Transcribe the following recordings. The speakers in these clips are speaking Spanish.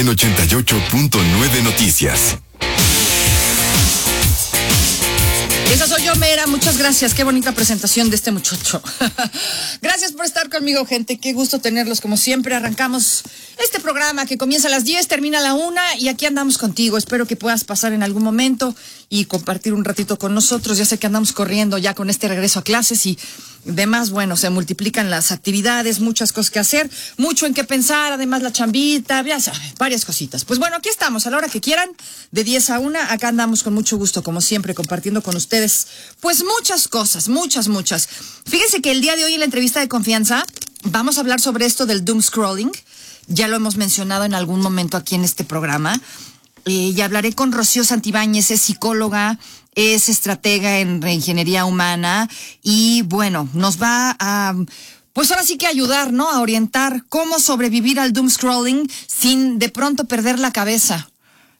en 88.9 Noticias. Esa soy yo, Mera. Muchas gracias. Qué bonita presentación de este muchacho. Gracias por estar conmigo, gente. Qué gusto tenerlos. Como siempre, arrancamos este programa que comienza a las 10, termina a la 1 y aquí andamos contigo. Espero que puedas pasar en algún momento y compartir un ratito con nosotros. Ya sé que andamos corriendo ya con este regreso a clases y demás. Bueno, se multiplican las actividades, muchas cosas que hacer, mucho en qué pensar, además la chambita, ya sabes, varias cositas. Pues bueno, aquí estamos a la hora que quieran, de 10 a 1. Acá andamos con mucho gusto, como siempre, compartiendo con ustedes pues muchas cosas, muchas. Fíjense que el día de hoy en la entrevista de confianza vamos a hablar sobre esto del doom scrolling. Ya lo hemos mencionado en algún momento aquí en este programa. Y hablaré con Rocío Santibáñez, es psicóloga, es estratega en reingeniería humana y bueno, nos va a pues ahora sí que ayudar, ¿no? A orientar cómo sobrevivir al doom scrolling sin de pronto perder la cabeza.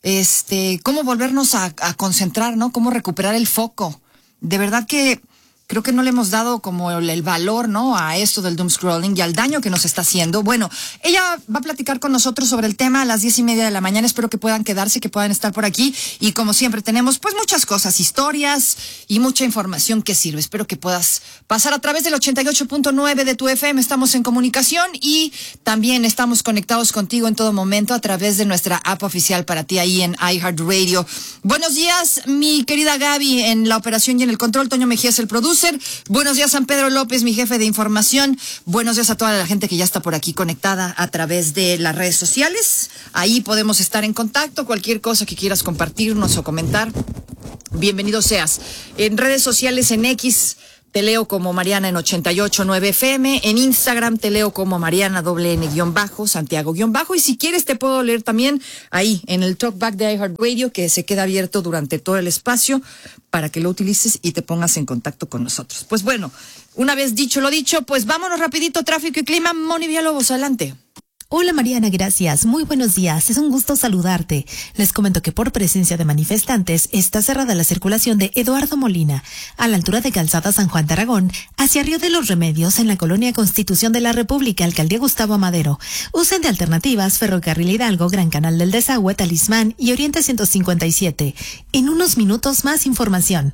Cómo volvernos a concentrar, ¿no? Cómo recuperar el foco. De verdad que creo que no le hemos dado como el valor, ¿no? A esto del doom scrolling y al daño que nos está haciendo. Bueno, ella va a platicar con nosotros sobre el tema a las 10:30 de la mañana. Espero que puedan quedarse, que puedan estar por aquí. Y como siempre tenemos pues muchas cosas, historias y mucha información que sirve. Espero que puedas pasar a través del 88.9 de tu FM. Estamos en comunicación y también estamos conectados contigo en todo momento a través de nuestra app oficial para ti ahí en iHeartRadio. Buenos días, mi querida Gaby en la operación y en el control. Toño Mejía es el producer. Buenos días, San Pedro López, mi jefe de información. Buenos días a toda la gente que ya está por aquí conectada a través de las redes sociales. Ahí podemos estar en contacto. Cualquier cosa que quieras compartirnos o comentar, bienvenido seas. En redes sociales, en X, te leo como Mariana en 88.9 FM. En Instagram te leo como Mariana _N_ Santiago _ y si quieres te puedo leer también ahí en el Talkback de iHeartRadio, que se queda abierto durante todo el espacio para que lo utilices y te pongas en contacto con nosotros. Pues bueno, una vez dicho lo dicho, pues vámonos rapidito, tráfico y clima. Moni Villalobos, adelante. Hola Mariana, gracias. Muy buenos días. Es un gusto saludarte. Les comento que por presencia de manifestantes está cerrada la circulación de Eduardo Molina a la altura de Calzada San Juan de Aragón hacia Río de los Remedios en la colonia Constitución de la República, Alcaldía Gustavo Madero. Usen de alternativas Ferrocarril Hidalgo, Gran Canal del Desagüe, Talismán y Oriente 157. En unos minutos más información.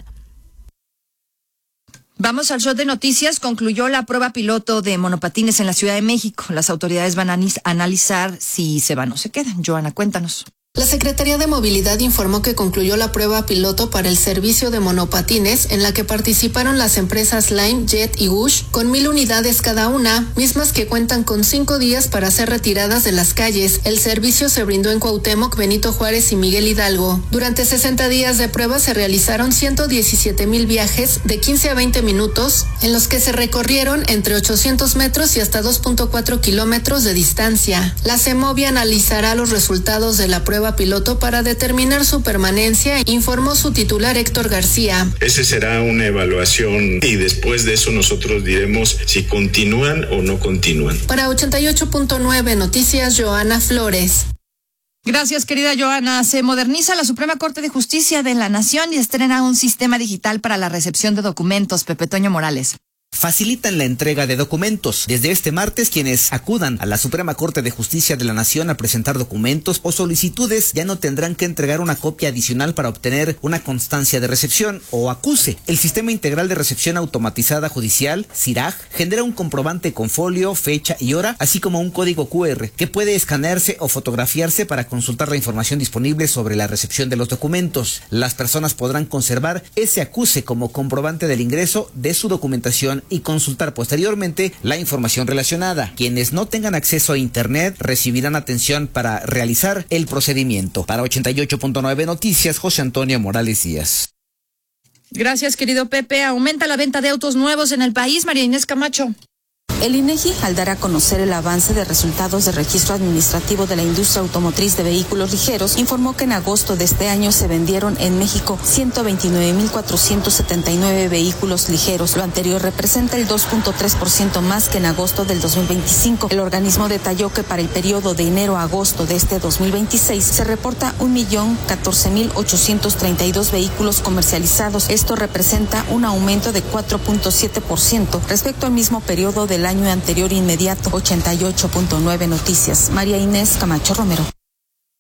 Vamos al show de noticias. Concluyó la prueba piloto de monopatines en la Ciudad de México. Las autoridades van a analizar si se van o se quedan. Joana, cuéntanos. La Secretaría de Movilidad informó que concluyó la prueba piloto para el servicio de monopatines en la que participaron las empresas Lime, Jet y Gush con 1,000 unidades cada una, mismas que cuentan con 5 días para ser retiradas de las calles. El servicio se brindó en Cuauhtémoc, Benito Juárez y Miguel Hidalgo. Durante 60 días de prueba se realizaron 117,000 viajes de 15 a 20 minutos, en los que se recorrieron entre 800 metros y hasta 2.4 kilómetros de distancia. La CEMOVI analizará los resultados de la prueba piloto para determinar su permanencia, informó su titular Héctor García. Ese será una evaluación y después de eso nosotros diremos si continúan o no continúan. Para 88.9 Noticias, Joana Flores. Gracias, querida Joana. Se moderniza la Suprema Corte de Justicia de la Nación y estrena un sistema digital para la recepción de documentos. Pepe Toño Morales. Facilitan la entrega de documentos. Desde este martes, quienes acudan a la Suprema Corte de Justicia de la Nación a presentar documentos o solicitudes ya no tendrán que entregar una copia adicional para obtener una constancia de recepción o acuse. El Sistema Integral de Recepción Automatizada Judicial, SIRAJ, genera un comprobante con folio, fecha y hora, así como un código QR que puede escanearse o fotografiarse para consultar la información disponible sobre la recepción de los documentos. Las personas podrán conservar ese acuse como comprobante del ingreso de su documentación y consultar posteriormente la información relacionada. Quienes no tengan acceso a Internet recibirán atención para realizar el procedimiento. Para 88.9 Noticias, José Antonio Morales Díaz. Gracias, querido Pepe. Aumenta la venta de autos nuevos en el país. María Inés Camacho. El INEGI, al dar a conocer el avance de resultados de registro administrativo de la industria automotriz de vehículos ligeros, informó que en agosto de este año se vendieron en México 129,479 vehículos ligeros. Lo anterior representa el 2.3% más que en agosto del 2025. El organismo detalló que para el periodo de enero a agosto de este 2026 se reporta 1,014,832 vehículos comercializados. Esto representa un aumento de 4.7% respecto al mismo periodo del año anterior inmediato. 88.9 Noticias, María Inés Camacho Romero.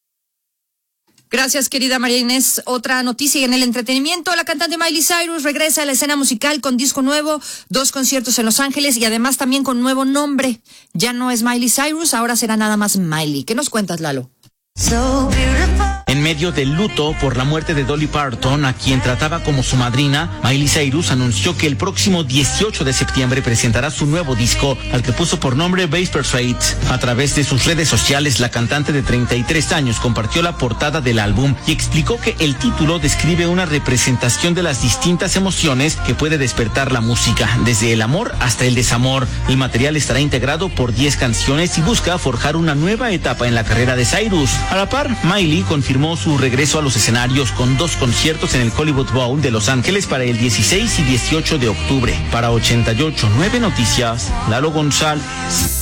Gracias, querida María Inés. Otra noticia en el entretenimiento: la cantante Miley Cyrus regresa a la escena musical con disco nuevo, 2 conciertos en Los Ángeles y además también con nuevo nombre. Ya no es Miley Cyrus, ahora será nada más Miley. ¿Qué nos cuentas, Lalo? En medio del luto por la muerte de Dolly Parton, a quien trataba como su madrina, Miley Cyrus anunció que el próximo 18 de septiembre presentará su nuevo disco, al que puso por nombre Bass Persuade. A través de sus redes sociales, la cantante de 33 años compartió la portada del álbum y explicó que el título describe una representación de las distintas emociones que puede despertar la música, desde el amor hasta el desamor. El material estará integrado por 10 canciones y busca forjar una nueva etapa en la carrera de Cyrus. A la par, Miley confirmó su regreso a los escenarios con 2 conciertos en el Hollywood Bowl de Los Ángeles para el 16 y 18 de octubre. Para 88.9 Noticias, Lalo González.